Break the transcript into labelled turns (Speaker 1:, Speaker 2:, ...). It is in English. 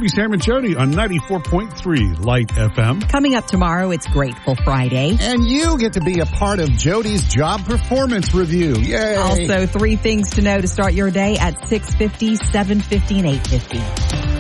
Speaker 1: Toby, Sam, and Jody on 94.3 Light FM.
Speaker 2: Coming up tomorrow, it's Grateful Friday.
Speaker 3: And you get to be a part of Jody's job performance review. Yay!
Speaker 2: Also, 3 things to know to start your day at 6:50, 7:50, and 8:50.